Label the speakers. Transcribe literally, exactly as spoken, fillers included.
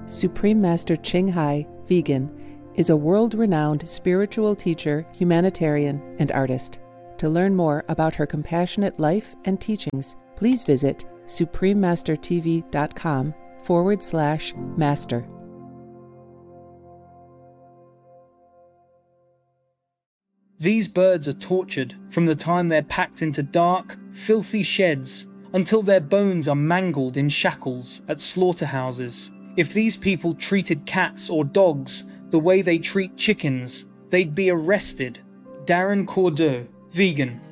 Speaker 1: Supreme Master Ching Hai, vegan, is a world-renowned spiritual teacher, humanitarian, and artist. To learn more about her compassionate life and teachings, please visit suprememastertv.com forward slash master.
Speaker 2: These birds are tortured from the time they're packed into dark, filthy sheds until their bones are mangled in shackles at slaughterhouses. If these people treated cats or dogs the way they treat chickens, they'd be arrested. Darren Cordeau, vegan.